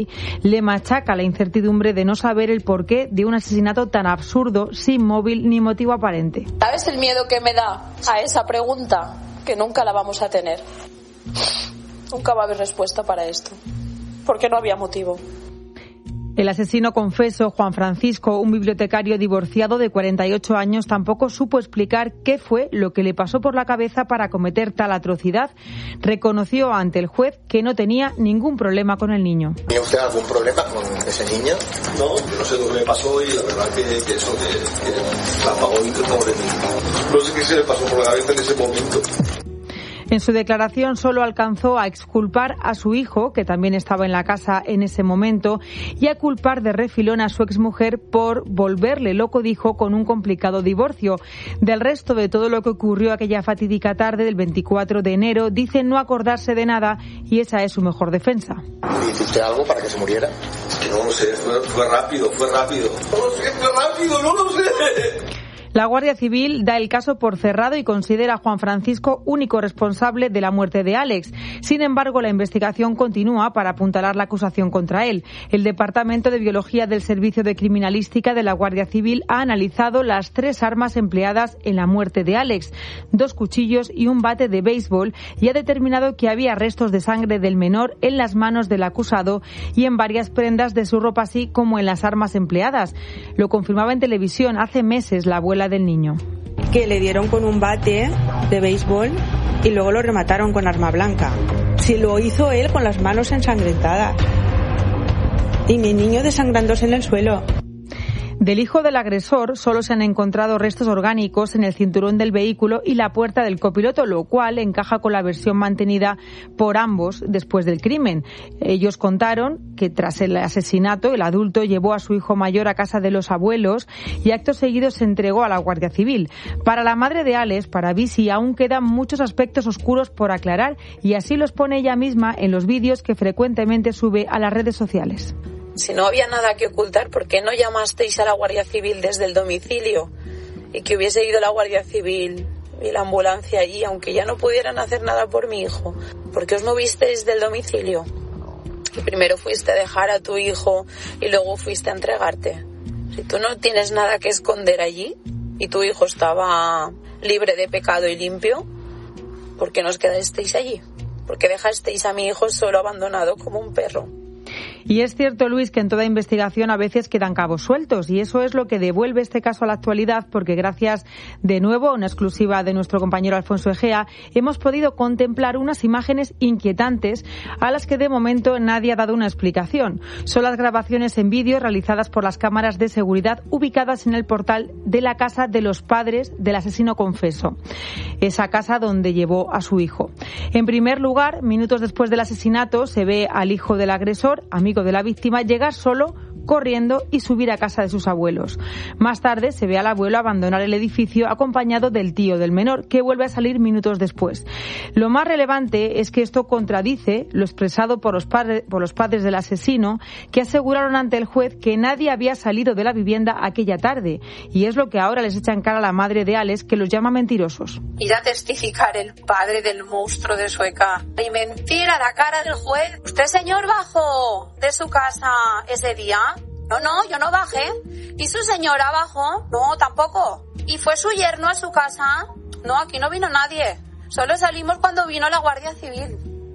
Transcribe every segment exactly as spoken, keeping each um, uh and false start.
le machaca la incertidumbre de no saber el porqué de un asesinato tan absurdo, sin móvil ni motivo aparente. ¿Sabes el miedo que me da a esa pregunta? Que nunca la vamos a tener. Nunca va a haber respuesta para esto. Porque no había motivo. El asesino confeso, Juan Francisco, un bibliotecario divorciado de cuarenta y ocho años, tampoco supo explicar qué fue lo que le pasó por la cabeza para cometer tal atrocidad. Reconoció ante el juez que no tenía ningún problema con el niño. ¿Tiene usted algún problema con ese niño? No, yo no sé lo que me pasó y la verdad que, que eso, que, que la apagó y que pobre niño. No sé qué se le pasó por la cabeza en ese momento. En su declaración solo alcanzó a exculpar a su hijo, que también estaba en la casa en ese momento, y a culpar de refilón a su exmujer por volverle loco, dijo, con un complicado divorcio. Del resto de todo lo que ocurrió aquella fatídica tarde del veinticuatro de enero, dice no acordarse de nada y esa es su mejor defensa. ¿Hizo usted algo para que se muriera? Es que no lo sé, fue, fue rápido, fue rápido. No lo sé, fue rápido, no lo sé. La Guardia Civil da el caso por cerrado y considera a Juan Francisco único responsable de la muerte de Alex. Sin embargo, la investigación continúa para apuntalar la acusación contra él. El Departamento de Biología del Servicio de Criminalística de la Guardia Civil ha analizado las tres armas empleadas en la muerte de Alex, dos cuchillos y un bate de béisbol, y ha determinado que había restos de sangre del menor en las manos del acusado y en varias prendas de su ropa, así como en las armas empleadas. Lo confirmaba en televisión hace meses la abuela del niño. Que le dieron con un bate de béisbol y luego lo remataron con arma blanca. Si lo hizo él con las manos ensangrentadas. Y mi niño desangrándose en el suelo. Del hijo del agresor solo se han encontrado restos orgánicos en el cinturón del vehículo y la puerta del copiloto, lo cual encaja con la versión mantenida por ambos después del crimen. Ellos contaron que tras el asesinato el adulto llevó a su hijo mayor a casa de los abuelos y acto seguido se entregó a la Guardia Civil. Para la madre de Alex, para Bisi, aún quedan muchos aspectos oscuros por aclarar y así los pone ella misma en los vídeos que frecuentemente sube a las redes sociales. Si no había nada que ocultar, ¿por qué no llamasteis a la Guardia Civil desde el domicilio? Y que hubiese ido la Guardia Civil y la ambulancia allí, aunque ya no pudieran hacer nada por mi hijo. ¿Por qué os movisteis del domicilio? Y primero fuiste a dejar a tu hijo y luego fuiste a entregarte. Si tú no tienes nada que esconder allí y tu hijo estaba libre de pecado y limpio, ¿por qué no os quedasteis allí? ¿Por qué dejasteis a mi hijo solo abandonado como un perro? Y es cierto, Luis, que en toda investigación a veces quedan cabos sueltos y eso es lo que devuelve este caso a la actualidad porque gracias de nuevo a una exclusiva de nuestro compañero Alfonso Egea hemos podido contemplar unas imágenes inquietantes a las que de momento nadie ha dado una explicación. Son las grabaciones en vídeo realizadas por las cámaras de seguridad ubicadas en el portal de la casa de los padres del asesino confeso, esa casa donde llevó a su hijo. En primer lugar, minutos después del asesinato se ve al hijo del agresor, amigo de la víctima, llegar solo corriendo y subir a casa de sus abuelos. Más tarde se ve al abuelo abandonar el edificio acompañado del tío del menor, que vuelve a salir minutos después. Lo más relevante es que esto contradice lo expresado por los, padre, por los padres del asesino, que aseguraron ante el juez que nadie había salido de la vivienda aquella tarde, y es lo que ahora les echa en cara a la madre de Alex, que los llama mentirosos. Ir a testificar el padre del monstruo de Sueca y mentir a la cara del juez. ¿Usted, señor, bajó de su casa ese día? No, no, yo no bajé. ¿Y su señora bajó? No, tampoco. ¿Y fue su yerno a su casa? No, aquí no vino nadie. Solo salimos cuando vino la Guardia Civil.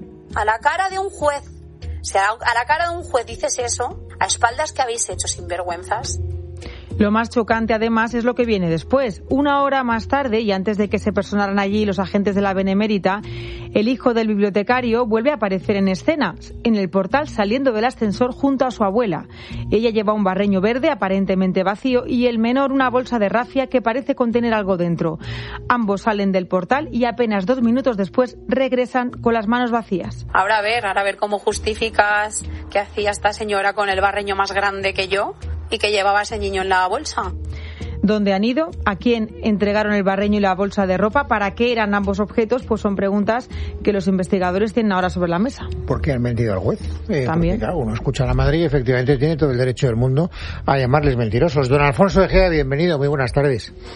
A la cara de un juez. O sea, a la cara de un juez dices eso, a espaldas que habéis hecho, sinvergüenzas. Lo más chocante, además, es lo que viene después. Una hora más tarde, y antes de que se personaran allí los agentes de la Benemérita, el hijo del bibliotecario vuelve a aparecer en escena, en el portal saliendo del ascensor junto a su abuela. Ella lleva un barreño verde aparentemente vacío y el menor una bolsa de rafia que parece contener algo dentro. Ambos salen del portal y apenas dos minutos después regresan con las manos vacías. Ahora a ver, ahora a ver cómo justificas que hacía esta señora con el barreño más grande que yo y que llevaba ese niño en la bolsa. ¿Dónde han ido? ¿A quién entregaron el barreño y la bolsa de ropa? ¿Para qué eran ambos objetos? Pues son preguntas que los investigadores tienen ahora sobre la mesa. ¿Por qué han mentido al juez? Eh, También. Porque, claro, uno escucha a la madre y efectivamente tiene todo el derecho del mundo a llamarles mentirosos. Don Alfonso Egea, bienvenido, muy buenas tardes.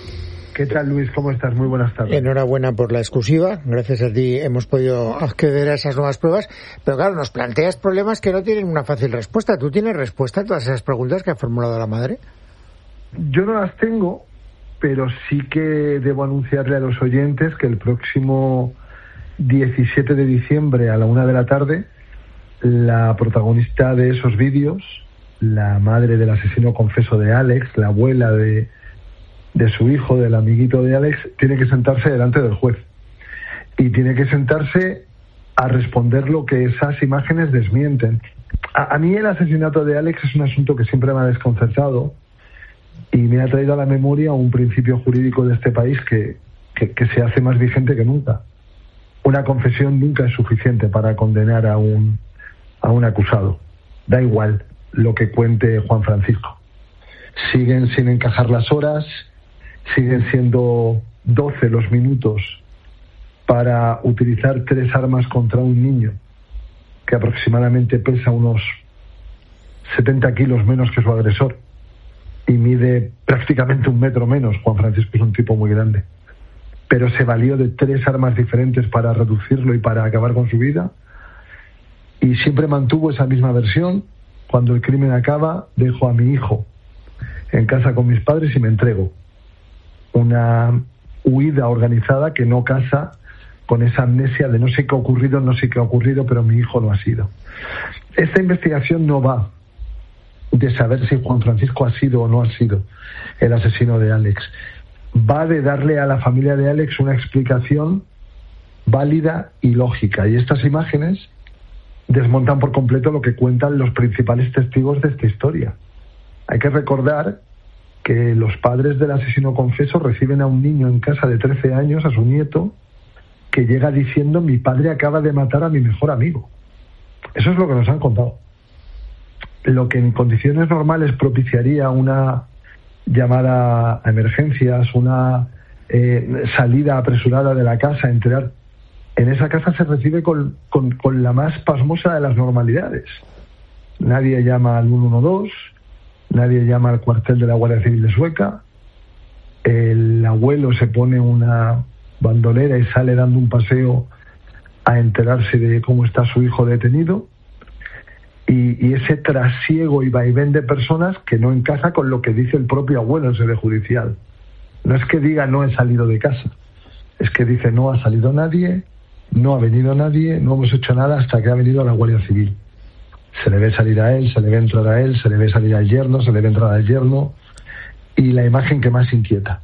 ¿Qué tal, Luis? ¿Cómo estás? Muy buenas tardes. Enhorabuena por la exclusiva. Gracias a ti hemos podido acceder a esas nuevas pruebas. Pero claro, nos planteas problemas que no tienen una fácil respuesta. ¿Tú tienes respuesta a todas esas preguntas que ha formulado la madre? Yo no las tengo, pero sí que debo anunciarle a los oyentes que el próximo diecisiete de diciembre a la una de la tarde, la protagonista de esos vídeos, la madre del asesino confeso de Alex, la abuela de... de su hijo, del amiguito de Alex, tiene que sentarse delante del juez y tiene que sentarse a responder lo que esas imágenes desmienten. A, a mí el asesinato de Alex es un asunto que siempre me ha desconcertado y me ha traído a la memoria un principio jurídico de este país que, que, que se hace más vigente que nunca. Una confesión nunca es suficiente para condenar a un, a un acusado. Da igual lo que cuente Juan Francisco. Siguen sin encajar las horas, siguen siendo doce los minutos para utilizar tres armas contra un niño que aproximadamente pesa unos setenta kilos menos que su agresor y mide prácticamente un metro menos. Juan Francisco es un tipo muy grande, pero se valió de tres armas diferentes para reducirlo y para acabar con su vida, y siempre mantuvo esa misma versión: cuando el crimen acaba, dejo a mi hijo en casa con mis padres y me entrego. Una huida organizada que no casa con esa amnesia de no sé qué ha ocurrido, no sé qué ha ocurrido, pero mi hijo no ha sido. Esta investigación no va de saber si Juan Francisco ha sido o no ha sido el asesino de Alex. Va de darle a la familia de Alex una explicación válida y lógica. Y estas imágenes desmontan por completo lo que cuentan los principales testigos de esta historia. Hay que recordar que los padres del asesino confeso reciben a un niño en casa de trece años, a su nieto, que llega diciendo: mi padre acaba de matar a mi mejor amigo. Eso es lo que nos han contado. Lo que en condiciones normales propiciaría una llamada a emergencias, una eh, salida apresurada de la casa, entrar, en esa casa se recibe con, con, con la más pasmosa de las normalidades. Nadie llama al uno uno dos, nadie llama al cuartel de la Guardia Civil de Sueca, el abuelo se pone una bandolera y sale dando un paseo a enterarse de cómo está su hijo detenido, y, y ese trasiego y vaivén de personas que no encaja con lo que dice el propio abuelo en sede judicial. No es que diga no he salido de casa, es que dice no ha salido nadie, no ha venido nadie, no hemos hecho nada hasta que ha venido la Guardia Civil. Se le ve salir a él, se le ve entrar a él, se le ve salir al yerno, se le ve entrar al yerno. Y la imagen que más inquieta,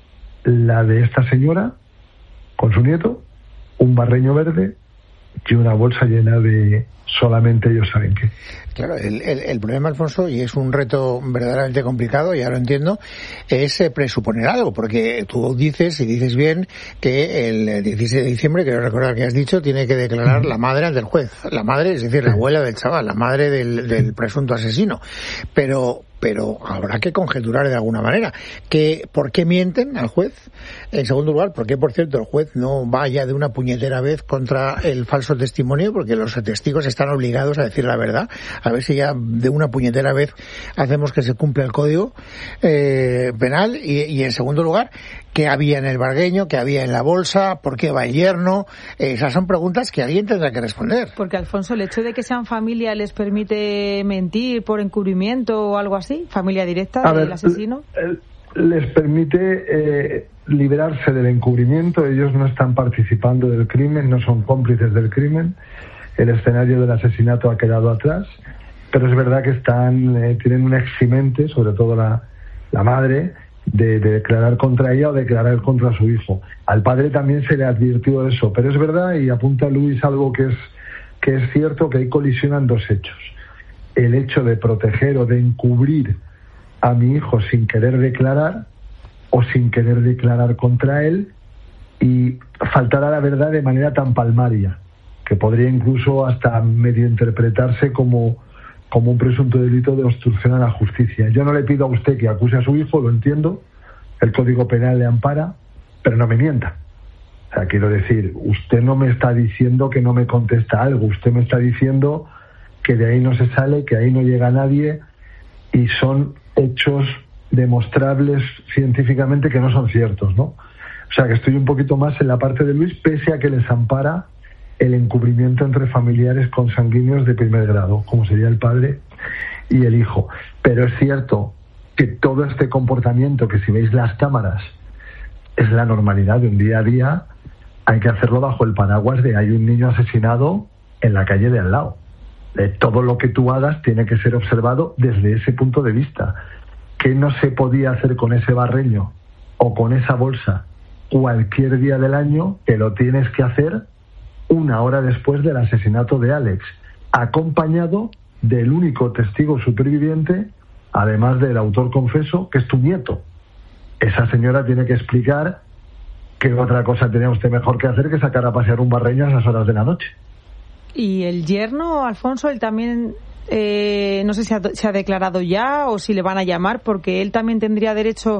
la de esta señora con su nieto, un barreño verde y una bolsa llena de solamente ellos saben qué. Claro, el, el, el problema, Alfonso, y es un reto verdaderamente complicado, ya lo entiendo, es eh, presuponer algo, porque tú dices, y dices bien, que el dieciséis de diciembre, quiero recordar que has dicho, tiene que declarar la madre ante el juez. La madre, es decir, la abuela del chaval, la madre del, del presunto asesino. Pero pero habrá que conjeturar de alguna manera que por qué mienten al juez. En segundo lugar, por qué, por cierto, el juez no vaya de una puñetera vez contra el falso testimonio, porque los testigos están obligados a decir la verdad. A ver si ya de una puñetera vez hacemos que se cumpla el código eh, penal. Y, y en segundo lugar, ¿qué había en el bargueño? ¿Qué había en la bolsa? ¿Por qué va el yerno? Eh, esas son preguntas que alguien tendrá que responder. Porque, Alfonso, el hecho de que sean familia les permite mentir por encubrimiento o algo así, familia directa a del ver, asesino. Les permite eh, liberarse del encubrimiento. Ellos no están participando del crimen, no son cómplices del crimen. El escenario del asesinato ha quedado atrás, pero es verdad que están eh, tienen un eximente, sobre todo la, la madre, de, de declarar contra ella o declarar contra su hijo. Al padre también se le advirtió eso, pero es verdad, y apunta Luis algo que es que es cierto, que ahí colisionan dos hechos: el hecho de proteger o de encubrir a mi hijo sin querer declarar o sin querer declarar contra él, y faltar a la verdad de manera tan palmaria que podría incluso hasta medio interpretarse como como un presunto delito de obstrucción a la justicia. Yo no le pido a usted que acuse a su hijo, lo entiendo, el Código Penal le ampara, pero no me mienta. O sea, quiero decir, usted no me está diciendo que no me contesta algo, usted me está diciendo que de ahí no se sale, que ahí no llega nadie, y son hechos demostrables científicamente que no son ciertos, ¿no? O sea, que estoy un poquito más en la parte de Luis, pese a que les ampara el encubrimiento entre familiares consanguíneos de primer grado, como sería el padre y el hijo. Pero es cierto que todo este comportamiento, que si veis las cámaras, es la normalidad de un día a día, hay que hacerlo bajo el paraguas de hay un niño asesinado en la calle de al lado. De todo lo que tú hagas tiene que ser observado desde ese punto de vista. ¿Qué no se podía hacer con ese barreño o con esa bolsa cualquier día del año? Que lo tienes que hacer una hora después del asesinato de Alex, acompañado del único testigo superviviente, además del autor confeso, que es tu nieto. Esa señora tiene que explicar qué otra cosa tenía usted mejor que hacer que sacar a pasear un barreño a esas horas de la noche. ¿Y el yerno, Alfonso, él también... Eh, no sé si ha, se ha declarado ya o si le van a llamar, porque él también tendría derecho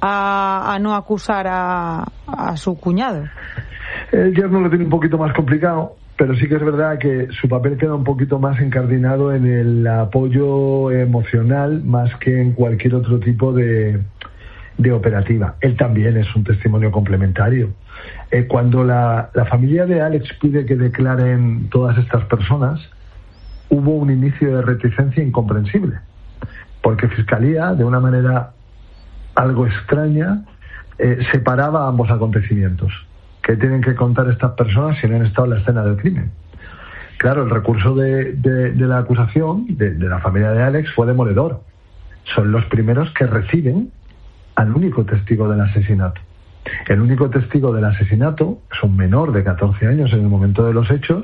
a, a no acusar a, a su cuñado? El yerno lo tiene un poquito más complicado, pero sí que es verdad que su papel queda un poquito más encardinado en el apoyo emocional más que en cualquier otro tipo de, de operativa. Él también es un testimonio complementario. Eh, cuando la, la familia de Alex pide que declaren todas estas personas, hubo un inicio de reticencia incomprensible, porque Fiscalía, de una manera algo extraña, eh, separaba ambos acontecimientos. ¿Qué tienen que contar estas personas si no han estado en la escena del crimen? Claro, el recurso de, de, de la acusación de, de la familia de Alex fue demoledor. Son los primeros que reciben al único testigo del asesinato. El único testigo del asesinato es un menor de catorce años en el momento de los hechos.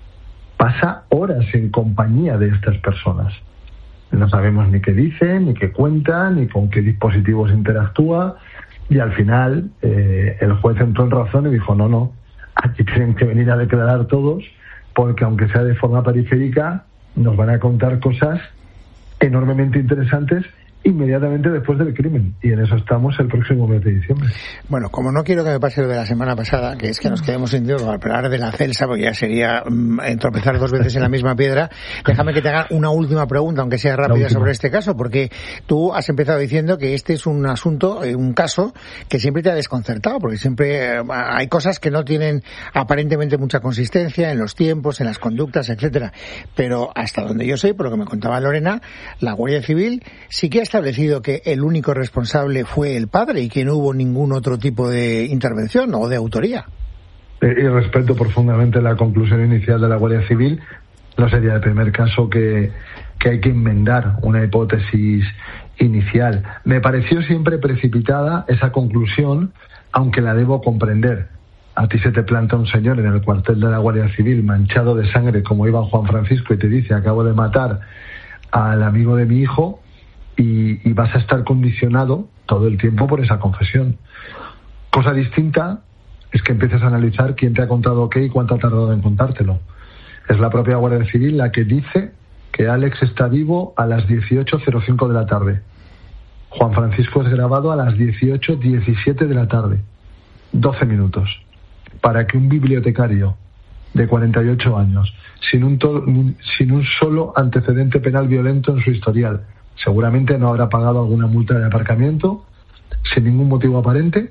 Pasa horas en compañía de estas personas. No sabemos ni qué dice, ni qué cuenta, ni con qué dispositivos interactúa. Y al final eh, el juez entró en razón y dijo, no, no, aquí tienen que venir a declarar todos, porque aunque sea de forma periférica, nos van a contar cosas enormemente interesantes inmediatamente después del crimen, y en eso estamos el próximo mes de diciembre. Bueno, como no quiero que me pase lo de la semana pasada, que es que nos quedemos sin tiempo para hablar de la Celsa, porque ya sería um, tropezar dos veces en la misma piedra, déjame que te haga una última pregunta, aunque sea rápida, sobre este caso, porque tú has empezado diciendo que este es un asunto, eh, un caso que siempre te ha desconcertado, porque siempre eh, hay cosas que no tienen aparentemente mucha consistencia en los tiempos, en las conductas, etcétera. Pero hasta donde yo sé, por lo que me contaba Lorena, la Guardia Civil sí que ha establecido que el único responsable fue el padre y que no hubo ningún otro tipo de intervención o de autoría. Y respeto profundamente la conclusión inicial de la Guardia Civil. No sería el primer caso que, que hay que enmendar una hipótesis inicial. Me pareció siempre precipitada esa conclusión, aunque la debo comprender. A ti se te planta un señor en el cuartel de la Guardia Civil manchado de sangre como iba Juan Francisco y te dice, acabo de matar al amigo de mi hijo, y, y vas a estar condicionado todo el tiempo por esa confesión. Cosa distinta es que empieces a analizar quién te ha contado qué y cuánto ha tardado en contártelo. Es la propia Guardia Civil la que dice que Alex está vivo a las dieciocho cero cinco de la tarde. Juan Francisco es grabado a las dieciocho diecisiete de la tarde. doce minutos. Para que un bibliotecario de cuarenta y ocho años, sin un, to- sin un solo antecedente penal violento en su historial, seguramente no habrá pagado alguna multa de aparcamiento, sin ningún motivo aparente,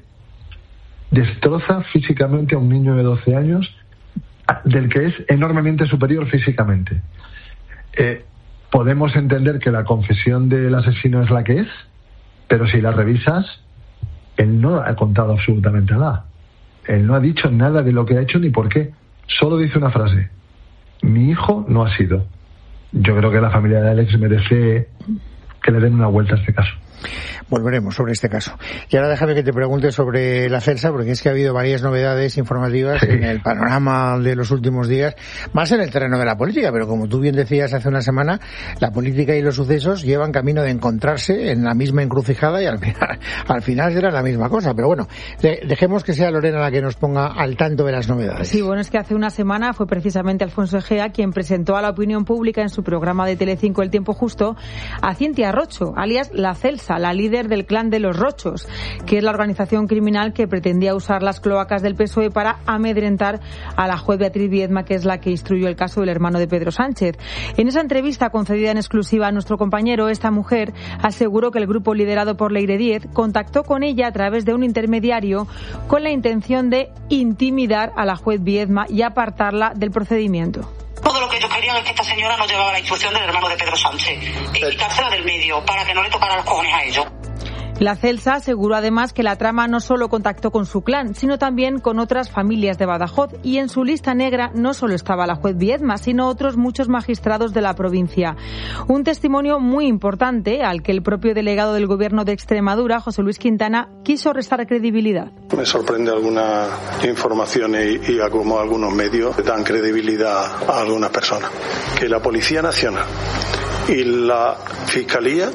destroza físicamente a un niño de doce años, del que es enormemente superior físicamente. Eh, podemos entender que la confesión del asesino es la que es, pero si la revisas, él no ha contado absolutamente nada. Él no ha dicho nada de lo que ha hecho ni por qué. Solo dice una frase: mi hijo no ha sido. Yo creo que la familia de Alex merece que le den una vuelta a este caso. Volveremos sobre este caso. Y ahora déjame que te pregunte sobre la Celsa, porque es que ha habido varias novedades informativas sí. en el panorama de los últimos días, más en el terreno de la política, pero como tú bien decías hace una semana, la política y los sucesos llevan camino de encontrarse en la misma encrucijada y al final, al final será la misma cosa. Pero bueno, de, dejemos que sea Lorena la que nos ponga al tanto de las novedades. Sí, bueno, es que hace una semana fue precisamente Alfonso Egea quien presentó a la opinión pública en su programa de Telecinco El Tiempo Justo a Cintia Rocho, alias la Celsa, la líder líder del clan de los Rochos, que es la organización criminal que pretendía usar las cloacas del P S O E para amedrentar a la juez Beatriz Viedma, que es la que instruyó el caso del hermano de Pedro Sánchez. En esa entrevista concedida en exclusiva a nuestro compañero, esta mujer aseguró que el grupo liderado por Leire Díez contactó con ella a través de un intermediario con la intención de intimidar a la juez Viedma y apartarla del procedimiento. Todo lo que ellos querían es que esta señora no llevaba la instrucción del hermano de Pedro Sánchez y quitársela del medio para que no le tocara los cojones a ellos. La Celsa aseguró además que la trama no solo contactó con su clan, sino también con otras familias de Badajoz, y en su lista negra no solo estaba la juez Viedma, sino otros muchos magistrados de la provincia. Un testimonio muy importante al que el propio delegado del Gobierno de Extremadura, José Luis Quintana, quiso restar credibilidad. Me sorprende alguna información y, y a cómo algunos medios dan credibilidad a algunas personas. Que la Policía Nacional y la Fiscalía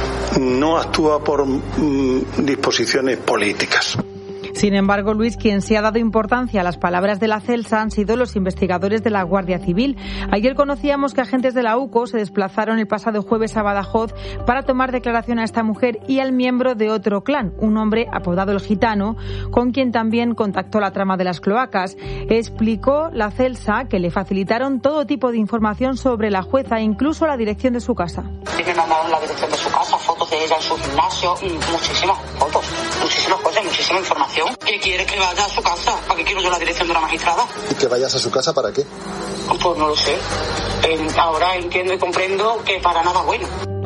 no actúa por mm, disposiciones políticas. Sin embargo, Luis, quien se ha dado importancia a las palabras de la Celsa han sido los investigadores de la Guardia Civil. Ayer conocíamos que agentes de la U C O se desplazaron el pasado jueves a Badajoz para tomar declaración a esta mujer y al miembro de otro clan, un hombre apodado el Gitano, con quien también contactó la trama de las cloacas. Explicó la Celsa que le facilitaron todo tipo de información sobre la jueza, incluso la dirección de su casa. Sí, me mandaron la dirección de su casa, fotos de ella en su gimnasio y muchísimas fotos, muchísimas cosas, muchísima información. ¿Qué quiere que vaya a su casa? ¿Para qué quiero yo la dirección de la magistrada? ¿Y que vayas a su casa para qué? Pues no lo sé. Eh, ahora entiendo y comprendo que para nada bueno.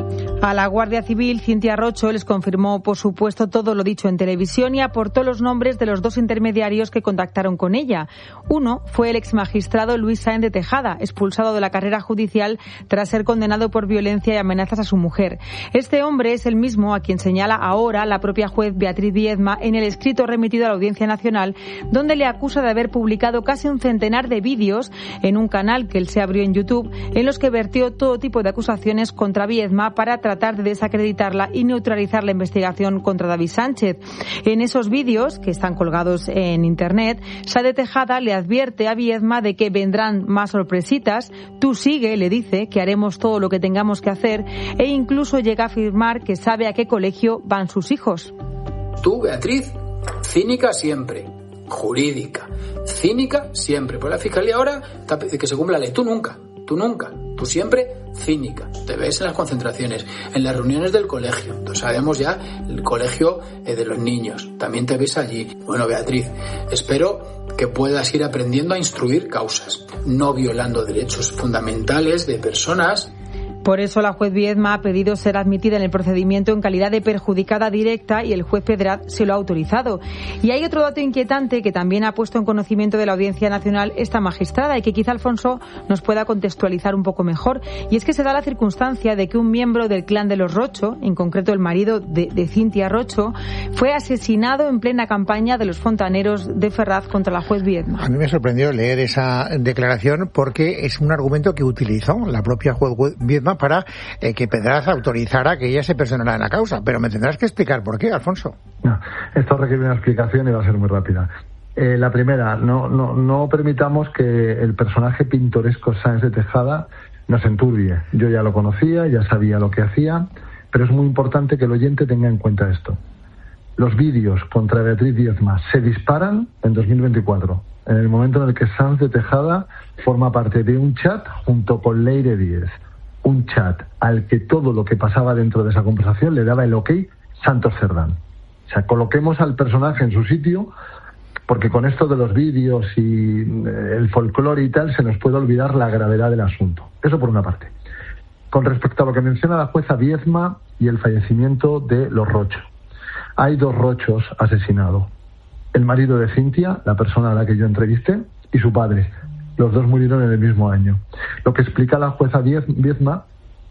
A la Guardia Civil, Cintia Rocho les confirmó, por supuesto, todo lo dicho en televisión y aportó los nombres de los dos intermediarios que contactaron con ella. Uno fue el exmagistrado Luis Sáenz de Tejada, expulsado de la carrera judicial tras ser condenado por violencia y amenazas a su mujer. Este hombre es el mismo a quien señala ahora la propia juez Beatriz Viedma en el escrito remitido a la Audiencia Nacional, donde le acusa de haber publicado casi un centenar de vídeos en un canal que él se abrió en YouTube, en los que vertió todo tipo de acusaciones contra Viedma para tratar tratar de desacreditarla y neutralizar la investigación contra David Sánchez. En esos vídeos, que están colgados en Internet, Sáenz de Tejada le advierte a Viedma de que vendrán más sorpresitas. Tú sigue, le dice, que haremos todo lo que tengamos que hacer, e incluso llega a afirmar que sabe a qué colegio van sus hijos. Tú, Beatriz, cínica siempre, jurídica, cínica siempre. Por la Fiscalía ahora que se cumpla la ley. Tú nunca, tú nunca, tú siempre cínica. Te ves en las concentraciones, en las reuniones del colegio. Entonces sabemos ya el colegio eh, de los niños. También te ves allí. Bueno, Beatriz, espero que puedas ir aprendiendo a instruir causas, no violando derechos fundamentales de personas. Por eso la juez Viedma ha pedido ser admitida en el procedimiento en calidad de perjudicada directa y el juez Pedraz se lo ha autorizado. Y hay otro dato inquietante que también ha puesto en conocimiento de la Audiencia Nacional esta magistrada y que quizá Alfonso nos pueda contextualizar un poco mejor. Y es que se da la circunstancia de que un miembro del clan de los Rocho, en concreto el marido de, de Cintia Rocho, fue asesinado en plena campaña de los fontaneros de Ferraz contra la juez Viedma. A mí me sorprendió leer esa declaración porque es un argumento que utilizó la propia juez Viedma para eh, que Pedraz autorizara que ella se personara en la causa. Pero me tendrás que explicar por qué, Alfonso. No, esto requiere una explicación y va a ser muy rápida. Eh, la primera, no, no, no permitamos que el personaje pintoresco Sáenz de Tejada nos enturbie. Yo ya lo conocía, ya sabía lo que hacía, pero es muy importante que el oyente tenga en cuenta esto. Los vídeos contra Beatriz Viedma se disparan en dos mil veinticuatro, en el momento en el que Sáenz de Tejada forma parte de un chat junto con Leire Díez. Un chat al que todo lo que pasaba dentro de esa conversación le daba el ok Santos Cerdán. O sea, coloquemos al personaje en su sitio, porque con esto de los vídeos y el folclore y tal se nos puede olvidar la gravedad del asunto. Eso por una parte. Con respecto a lo que menciona la jueza Viedma y el fallecimiento de los Rocho. Hay dos Rochos asesinados. El marido de Cintia, la persona a la que yo entrevisté, y su padre. Los dos murieron en el mismo año. Lo que explica la jueza Viedma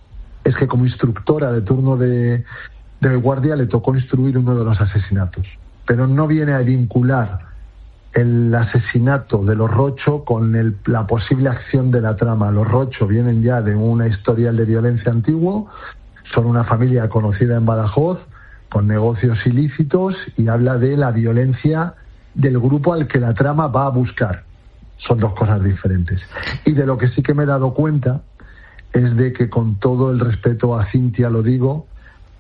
es que como instructora de turno de, de guardia le tocó instruir uno de los asesinatos. Pero no viene a vincular el asesinato de los Rocho con el, la posible acción de la trama. Los Rocho vienen ya de una historial de violencia antiguo, son una familia conocida en Badajoz, con negocios ilícitos, y habla de la violencia del grupo al que la trama va a buscar. Son dos cosas diferentes. Y de lo que sí que me he dado cuenta es de que, con todo el respeto a Cintia lo digo,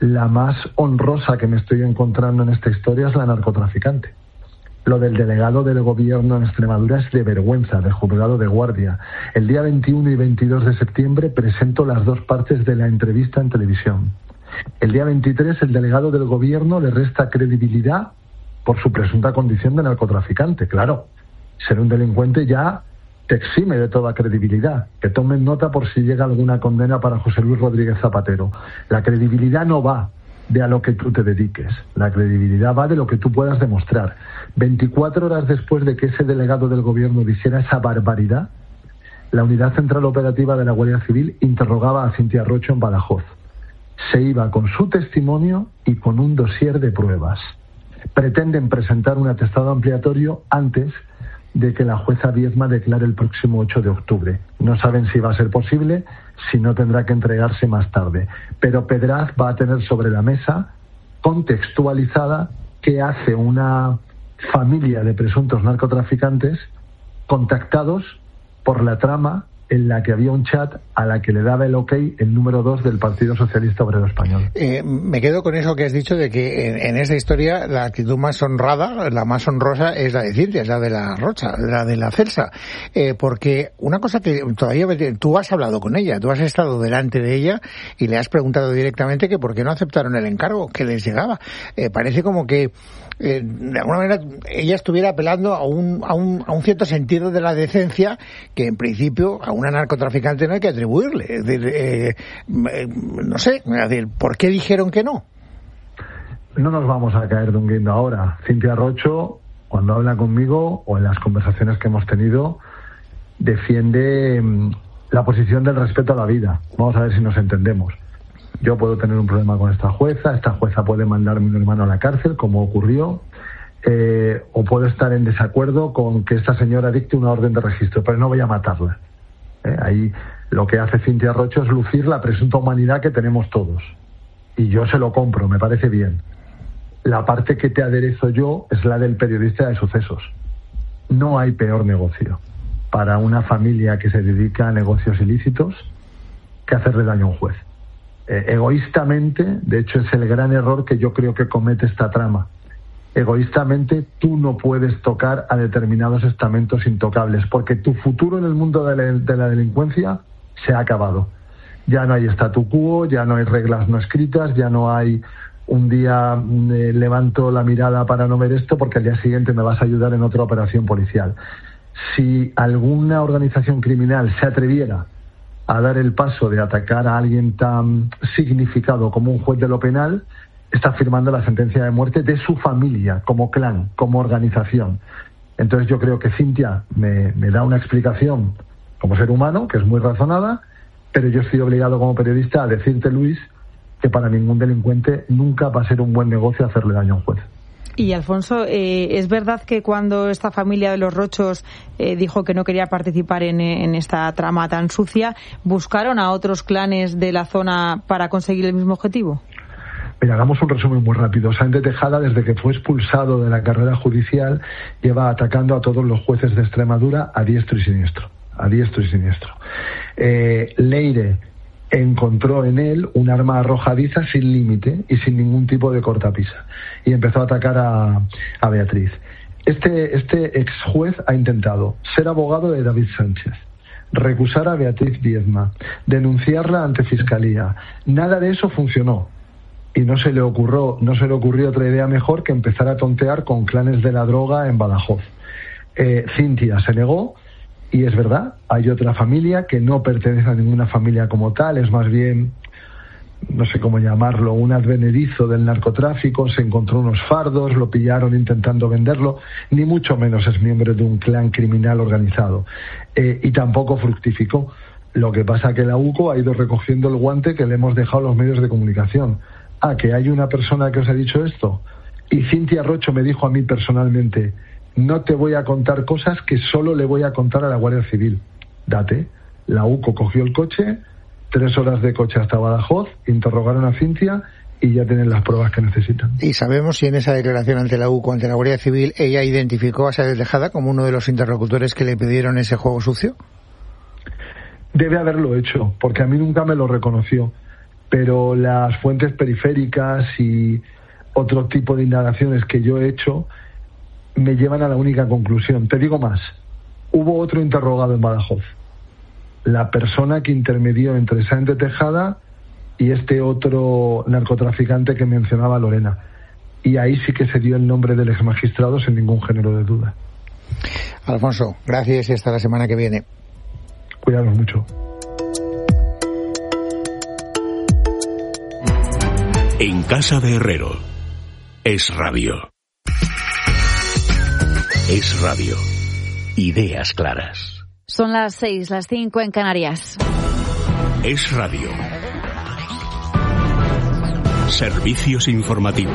la más honrosa que me estoy encontrando en esta historia es la narcotraficante. Lo del delegado del gobierno en Extremadura es de vergüenza, de juzgado de guardia. El día veintiuno y veintidós de septiembre presento las dos partes de la entrevista en televisión. El día veintitrés el delegado del gobierno le resta credibilidad por su presunta condición de narcotraficante. Claro, ser un delincuente ya te exime de toda credibilidad. Que tomen nota por si llega alguna condena para José Luis Rodríguez Zapatero. La credibilidad no va de a lo que tú te dediques. La credibilidad va de lo que tú puedas demostrar. veinticuatro horas después de que ese delegado del gobierno dijera esa barbaridad, la Unidad Central Operativa de la Guardia Civil interrogaba a Cintia Rocho en Badajoz. Se iba con su testimonio y con un dossier de pruebas. Pretenden presentar un atestado ampliatorio antes de que la jueza Viedma declare el próximo ocho de octubre. No saben si va a ser posible, si no tendrá que entregarse más tarde. Pero Pedraz va a tener sobre la mesa, contextualizada, qué hace una familia de presuntos narcotraficantes contactados por la trama en la que había un chat a la que le daba el ok el número dos del Partido Socialista Obrero Español. Eh, me quedo con eso que has dicho de que en, en esta historia la actitud más honrada, la más honrosa es la de Cintia, es la de la Rocha, la de la Celsa, eh, porque una cosa que todavía tú has hablado con ella, tú has estado delante de ella y le has preguntado directamente que por qué no aceptaron el encargo que les llegaba. Eh, parece como que Eh, de alguna manera ella estuviera apelando a un, a un a un cierto sentido de la decencia que en principio a una narcotraficante no hay que atribuirle. Es decir, eh, eh, no sé, es decir, ¿por qué dijeron que no? No nos vamos a caer de un guindo ahora. Cintia Rocho, cuando habla conmigo o en las conversaciones que hemos tenido, defiende mmm, la posición del respeto a la vida. Vamos a ver si nos entendemos. Yo puedo tener un problema con esta jueza, esta jueza puede mandarme un hermano a la cárcel, como ocurrió, eh, o puedo estar en desacuerdo con que esta señora dicte una orden de registro, pero no voy a matarla. Eh, ahí lo que hace Cintia Rocho es lucir la presunta humanidad que tenemos todos. Y yo se lo compro, me parece bien. La parte que te aderezo yo es la del periodista de sucesos. No hay peor negocio para una familia que se dedica a negocios ilícitos que hacerle daño a un juez. Eh, egoístamente, de hecho es el gran error que yo creo que comete esta trama. Egoístamente tú no puedes tocar a determinados estamentos intocables, porque tu futuro en el mundo de la, de la delincuencia se ha acabado. Ya no hay statu quo, ya no hay reglas no escritas, ya no hay un día eh, levanto la mirada para no ver esto porque al día siguiente me vas a ayudar en otra operación policial. Si alguna organización criminal se atreviera a dar el paso de atacar a alguien tan significado como un juez de lo penal, está firmando la sentencia de muerte de su familia, como clan, como organización. Entonces yo creo que Cintia me, me da una explicación como ser humano, que es muy razonada, pero yo estoy obligado como periodista a decirte, Luis, que para ningún delincuente nunca va a ser un buen negocio hacerle daño a un juez. Y Alfonso, eh, ¿es verdad que cuando esta familia de los Rochos eh, dijo que no quería participar en, en esta trama tan sucia, buscaron a otros clanes de la zona para conseguir el mismo objetivo? Mira, hagamos un resumen muy rápido. Sáenz de Tejada, desde que fue expulsado de la carrera judicial, lleva atacando a todos los jueces de Extremadura a diestro y siniestro. A diestro y siniestro. Eh, Leire encontró en él un arma arrojadiza sin límite y sin ningún tipo de cortapisa. Y empezó a atacar a, a Beatriz. Este, este ex juez ha intentado ser abogado de David Sánchez, recusar a Beatriz Viedma, denunciarla ante Fiscalía. Nada de eso funcionó. Y no se le ocurrió, no se le ocurrió otra idea mejor que empezar a tontear con clanes de la droga en Badajoz. Eh, Cintia se negó. Y es verdad, hay otra familia que no pertenece a ninguna familia como tal, es más bien, no sé cómo llamarlo, un advenedizo del narcotráfico, se encontró unos fardos, lo pillaron intentando venderlo, ni mucho menos es miembro de un clan criminal organizado. Eh, y tampoco fructificó. Lo que pasa que la U C O ha ido recogiendo el guante que le hemos dejado a los medios de comunicación. Ah, que hay una persona que os ha dicho esto. Y Cintia Rocho me dijo a mí personalmente: no te voy a contar cosas que solo le voy a contar a la Guardia Civil. Date. La U C O cogió el coche, tres horas de coche hasta Badajoz, interrogaron a Cintia y ya tienen las pruebas que necesitan. ¿Y sabemos si en esa declaración ante la U C O, ante la Guardia Civil, ella identificó a Sáenz de Tejada como uno de los interlocutores que le pidieron ese juego sucio? Debe haberlo hecho, porque a mí nunca me lo reconoció. pero las fuentes periféricas y otro tipo de indagaciones que yo he hecho me llevan a la única conclusión. Te digo más, hubo otro interrogado en Badajoz, la persona que intermedió entre Sáenz de Tejada y este otro narcotraficante que mencionaba Lorena. Y ahí sí que se dio el nombre del exmagistrado sin ningún género de duda. Alfonso, gracias y hasta la semana que viene. Cuidados mucho. En Casa de Herrero, Es Radio. Es Radio. Ideas claras. Son las seis, las cinco en Canarias. Es Radio. Servicios informativos.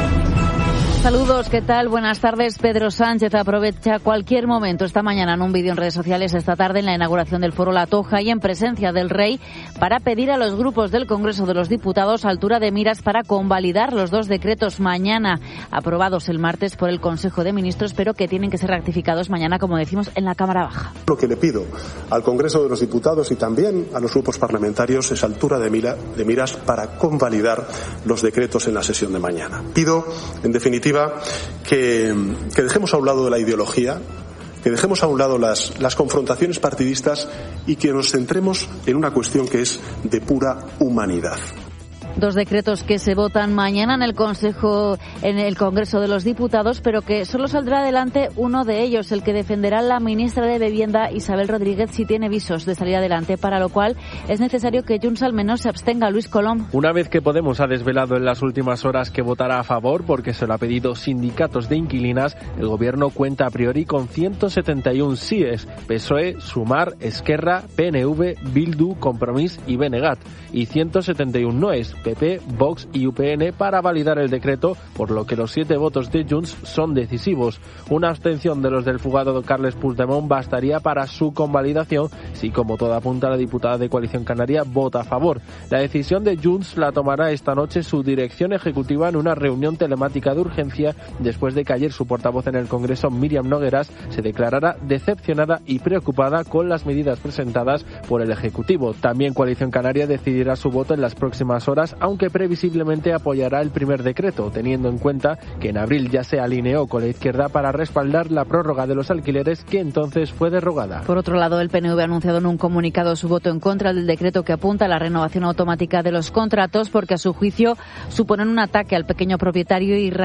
Saludos, ¿qué tal? Buenas tardes. Pedro Sánchez aprovecha cualquier momento esta mañana en un vídeo en redes sociales, esta tarde en la inauguración del Foro La Toja y en presencia del Rey, para pedir a los grupos del Congreso de los Diputados altura de miras para convalidar los dos decretos mañana, aprobados el martes por el Consejo de Ministros, pero que tienen que ser ratificados mañana, como decimos, en la Cámara Baja. Lo que le pido al Congreso de los Diputados y también a los grupos parlamentarios es altura de, mira, de miras para convalidar los decretos en la sesión de mañana. Pido, en definitiva, Que, que dejemos a un lado la ideología, que dejemos a un lado las, las confrontaciones partidistas y que nos centremos en una cuestión que es de pura humanidad. Dos decretos que se votan mañana en el Consejo, en el Congreso de los Diputados, pero que solo saldrá adelante uno de ellos, el que defenderá la ministra de Vivienda, Isabel Rodríguez, si tiene visos de salir adelante, para lo cual es necesario que Junts al menos se abstenga. Luis Colom. Una vez que Podemos ha desvelado en las últimas horas que votará a favor, porque se lo ha pedido sindicatos de inquilinas, el Gobierno cuenta a priori con ciento setenta y uno síes, P S O E, Sumar, Esquerra, P N V, Bildu, Compromís y Benegat, y ciento setenta y uno noes, P P, Vox y U P N, para validar el decreto, por lo que los siete votos de Junts son decisivos. Una abstención de los del fugado Carles Puigdemont bastaría para su convalidación, si, como todo apunta, la diputada de Coalición Canaria vota a favor. La decisión de Junts la tomará esta noche su dirección ejecutiva en una reunión telemática de urgencia, después de que ayer su portavoz en el Congreso, Míriam Nogueras, se declarara decepcionada y preocupada con las medidas presentadas por el Ejecutivo. También Coalición Canaria decidirá su voto en las próximas horas, aunque previsiblemente apoyará el primer decreto, teniendo en cuenta que en abril ya se alineó con la izquierda para respaldar la prórroga de los alquileres, que entonces fue derogada. Por otro lado, el P N V ha anunciado en un comunicado su voto en contra del decreto que apunta a la renovación automática de los contratos, porque a su juicio suponen un ataque al pequeño propietario y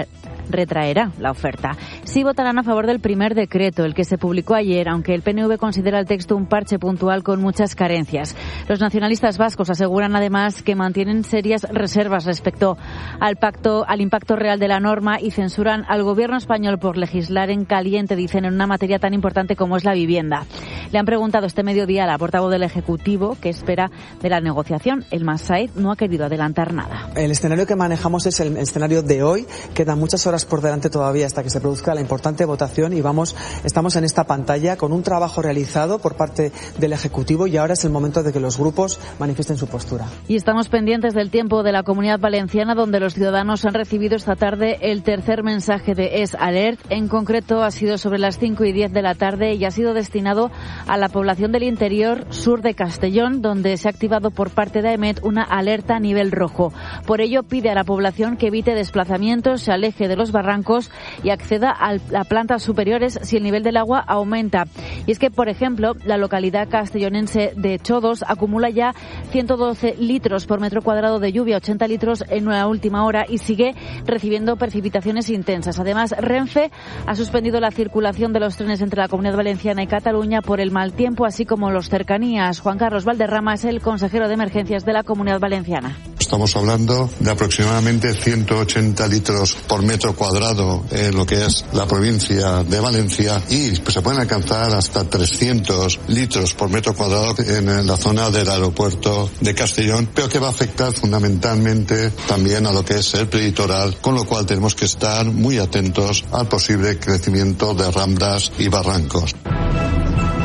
retraerá la oferta. Sí votarán a favor del primer decreto, el que se publicó ayer, aunque el P N V considera el texto un parche puntual con muchas carencias. Los nacionalistas vascos aseguran además que mantienen serias reservas respecto al pacto, al impacto real de la norma, y censuran al gobierno español por legislar en caliente, dicen, en una materia tan importante como es la vivienda. Le han preguntado este mediodía a la portavoz del Ejecutivo qué espera de la negociación. El Massaed no ha querido adelantar nada. El escenario que manejamos es el escenario de hoy. Quedan muchas horas por delante todavía hasta que se produzca la importante votación y vamos, estamos en esta pantalla con un trabajo realizado por parte del Ejecutivo, y ahora es el momento de que los grupos manifiesten su postura. Y estamos pendientes del tiempo de la Comunidad Valenciana, donde los ciudadanos han recibido esta tarde el tercer mensaje de Es Alert. En concreto ha sido sobre las cinco y diez de la tarde y ha sido destinado a la población del interior sur de Castellón, donde se ha activado por parte de AEMET una alerta a nivel rojo. Por ello pide a la población que evite desplazamientos, se aleje de los barrancos y acceda a las plantas superiores si el nivel del agua aumenta. Y es que, por ejemplo, la localidad castellonense de Chodos acumula ya ciento doce litros por metro cuadrado de lluvia, ochenta litros en la última hora, y sigue recibiendo precipitaciones intensas. Además, Renfe ha suspendido la circulación de los trenes entre la Comunidad Valenciana y Cataluña por el mal tiempo, así como los cercanías. Juan Carlos Valderrama es el consejero de Emergencias de la Comunidad Valenciana. Estamos hablando de aproximadamente ciento ochenta litros por metro cuadrado en lo que es la provincia de Valencia, y pues, se pueden alcanzar hasta trescientos litros por metro cuadrado en la zona del aeropuerto de Castellón, pero que va a afectar fundamentalmente también a lo que es el preditoral, con lo cual tenemos que estar muy atentos al posible crecimiento de ramblas y barrancos.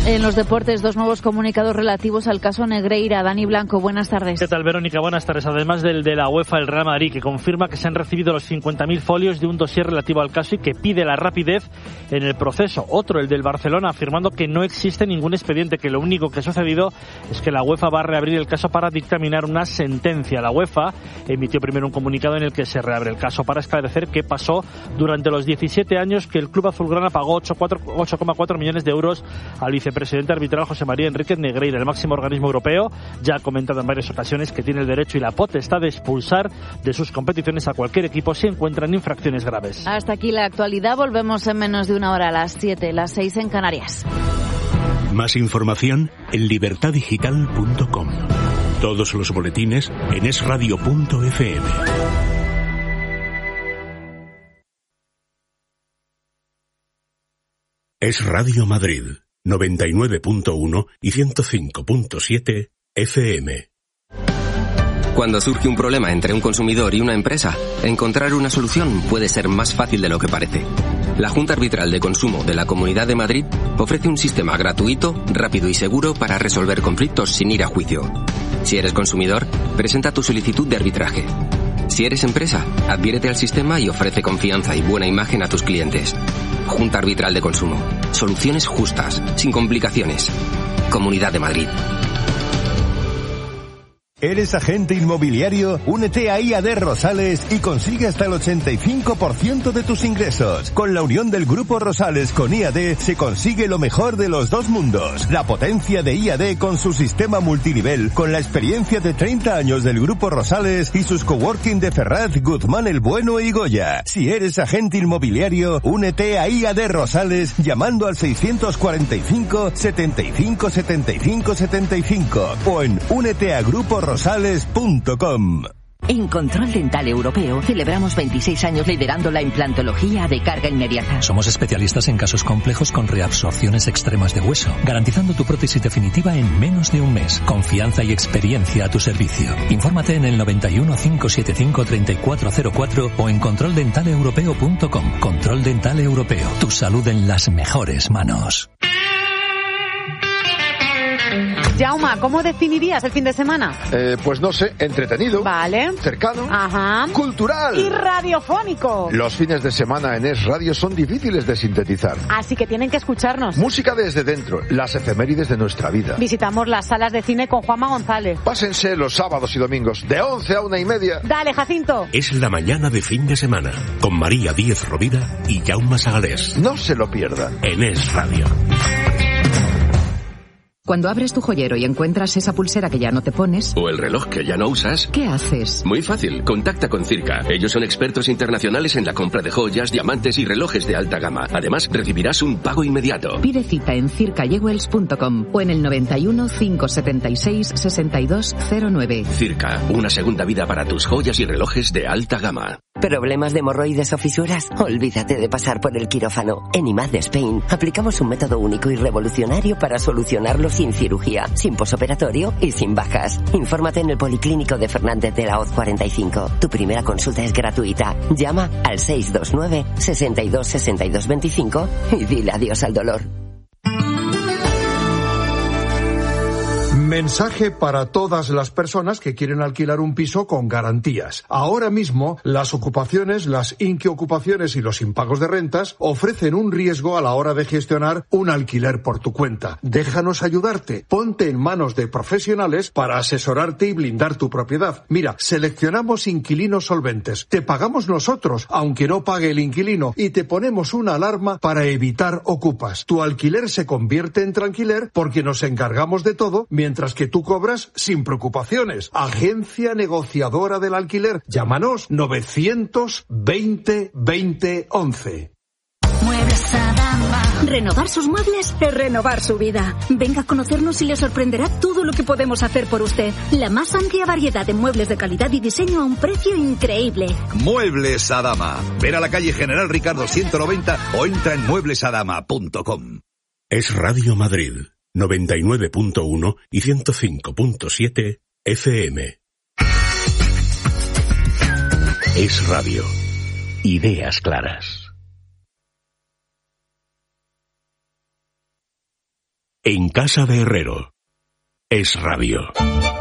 En los deportes, dos nuevos comunicados relativos al caso Negreira. Dani Blanco, buenas tardes. ¿Qué tal, Verónica? Buenas tardes. Además del de la UEFA, el Real Madrid, que confirma que se han recibido los cincuenta mil folios de un dossier relativo al caso y que pide la rapidez en el proceso. Otro, el del Barcelona, afirmando que no existe ningún expediente, que lo único que ha sucedido es que la UEFA va a reabrir el caso para dictaminar una sentencia. La UEFA emitió primero un comunicado en el que se reabre el caso para esclarecer qué pasó durante los diecisiete años que el club azulgrana pagó ocho coma cuatro millones de euros al vicepresidente arbitral José María Enríquez Negreira. El máximo organismo europeo ya ha comentado en varias ocasiones que tiene el derecho y la potestad de expulsar de sus competiciones a cualquier equipo si encuentran infracciones graves. Hasta aquí la actualidad. Volvemos en menos de una hora, a las siete, las seis en Canarias. Más información en libertad digital punto com. Todos los boletines en es radio punto efe eme. Es Radio Madrid, noventa y nueve punto uno y ciento cinco punto siete efe eme. Cuando surge un problema entre un consumidor y una empresa, encontrar una solución puede ser más fácil de lo que parece. La Junta Arbitral de Consumo de la Comunidad de Madrid ofrece un sistema gratuito, rápido y seguro para resolver conflictos sin ir a juicio. Si eres consumidor, presenta tu solicitud de arbitraje. Si eres empresa, adhiérete al sistema y ofrece confianza y buena imagen a tus clientes. Junta Arbitral de Consumo. Soluciones justas, sin complicaciones. Comunidad de Madrid. ¿Eres agente inmobiliario? Únete a I A D Rosales y consigue hasta el ochenta y cinco por ciento de tus ingresos. Con la unión del Grupo Rosales con I A D se consigue lo mejor de los dos mundos. La potencia de I A D con su sistema multinivel, con la experiencia de treinta años del Grupo Rosales y sus coworking de Ferraz, Guzmán el Bueno y Goya. Si eres agente inmobiliario, únete a I A D Rosales llamando al seiscientos cuarenta y cinco, setenta y cinco, setenta y cinco, setenta y cinco o en únete a Grupo Rosales punto com. En Control Dental Europeo celebramos veintiséis años liderando la implantología de carga inmediata. Somos especialistas en casos complejos con reabsorciones extremas de hueso, garantizando tu prótesis definitiva en menos de un mes. Confianza y experiencia a tu servicio. Infórmate en el noventa y uno, cinco setenta y cinco, treinta y cuatro cero cuatro o en control dental europeo punto com. Control Dental Europeo. Tu salud en las mejores manos. Jauma, ¿cómo definirías el fin de semana? Eh, pues no sé, entretenido. Vale. Cercano. Ajá. Cultural. Y radiofónico. Los fines de semana en Es Radio son difíciles de sintetizar. Así que tienen que escucharnos. Música desde dentro, las efemérides de nuestra vida. Visitamos las salas de cine con Juanma González. Pásense los sábados y domingos, de once a una y media. Dale, Jacinto. Es la mañana de fin de semana, con María Díez Rovira y Jaume Sagalés. No se lo pierdan. En Es Radio. Cuando abres tu joyero y encuentras esa pulsera que ya no te pones... o el reloj que ya no usas... ¿qué haces? Muy fácil, contacta con Circa. Ellos son expertos internacionales en la compra de joyas, diamantes y relojes de alta gama. Además, recibirás un pago inmediato. Pide cita en circa jewels punto com o en el noventa y uno, cinco setenta y seis, sesenta y dos cero nueve. Circa, una segunda vida para tus joyas y relojes de alta gama. ¿Problemas de hemorroides o fisuras? Olvídate de pasar por el quirófano. En I M A D Spain aplicamos un método único y revolucionario para solucionarlos sin cirugía, sin posoperatorio y sin bajas. Infórmate en el Policlínico de Fernández de la Hoz cuarenta y cinco. Tu primera consulta es gratuita. Llama al seis dos nueve, sesenta y dos, sesenta y dos veinticinco y dile adiós al dolor. Mensaje para todas las personas que quieren alquilar un piso con garantías. Ahora mismo, las ocupaciones, las inquiocupaciones y los impagos de rentas ofrecen un riesgo a la hora de gestionar un alquiler por tu cuenta. Déjanos ayudarte. Ponte en manos de profesionales para asesorarte y blindar tu propiedad. Mira, seleccionamos inquilinos solventes. Te pagamos nosotros, aunque no pague el inquilino, y te ponemos una alarma para evitar ocupas. Tu alquiler se convierte en tranquiler porque nos encargamos de todo, mientras que tú cobras sin preocupaciones. Agencia negociadora del alquiler. Llámanos novecientos veinte veinte once. Muebles Adama. Renovar sus muebles es renovar su vida. Venga a conocernos y le sorprenderá todo lo que podemos hacer por usted. La más amplia variedad de muebles de calidad y diseño a un precio increíble. Muebles Adama. Ven a la calle General Ricardo ciento noventa o entra en muebles adama punto com. Es Radio Madrid, noventa y nueve punto uno y ciento cinco punto siete efe eme. Es Radio. Ideas claras. En casa de Herrero. Es Radio.